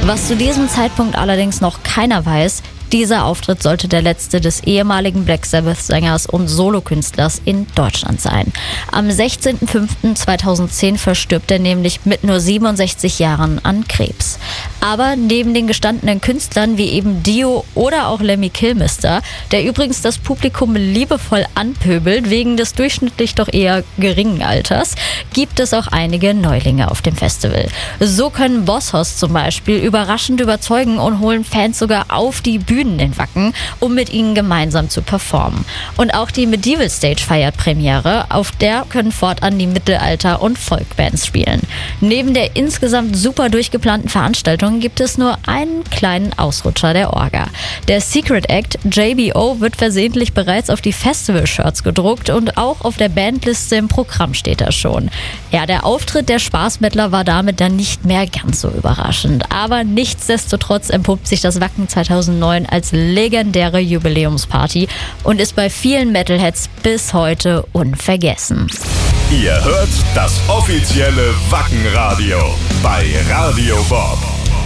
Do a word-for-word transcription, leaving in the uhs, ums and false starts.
Was zu diesem Zeitpunkt allerdings noch keiner weiß: Dieser Auftritt sollte der letzte des ehemaligen Black Sabbath-Sängers und Solokünstlers in Deutschland sein. Am sechzehnten fünften zweitausendzehn verstirbt er nämlich mit nur siebenundsechzig Jahren an Krebs. Aber neben den gestandenen Künstlern wie eben Dio oder auch Lemmy Kilmister, der übrigens das Publikum liebevoll anpöbelt wegen des durchschnittlich doch eher geringen Alters, gibt es auch einige Neulinge auf dem Festival. So können Boss-Hoss zum Beispiel überraschend überzeugen und holen Fans sogar auf die Bühne in Wacken, um mit ihnen gemeinsam zu performen. Und auch die Medieval Stage feiert Premiere, auf der können fortan die Mittelalter- und Folkbands spielen. Neben der insgesamt super durchgeplanten Veranstaltung gibt es nur einen kleinen Ausrutscher der Orga. Der Secret Act J B O wird versehentlich bereits auf die Festival-Shirts gedruckt und auch auf der Bandliste im Programm steht er schon. Ja, der Auftritt der Spaßmettler war damit dann nicht mehr ganz so überraschend. Aber nichtsdestotrotz entpuppt sich das Wacken zweitausendneun als legendäre Jubiläumsparty und ist bei vielen Metalheads bis heute unvergessen. Ihr hört das offizielle Wacken-Radio bei Radio Bob.